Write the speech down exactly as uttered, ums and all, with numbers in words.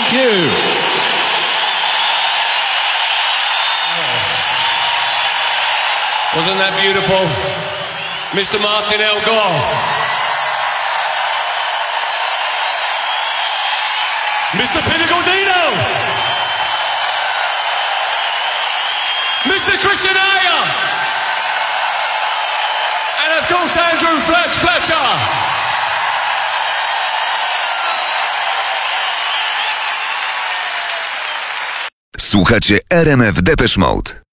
you. Wasn't that beautiful? Mister Martin Elgar. Mister Pinnacle Dino. Mister Christian Ayer. And of course Andrew Fletch Fletcher. Słuchacie R M F Depeche Mode.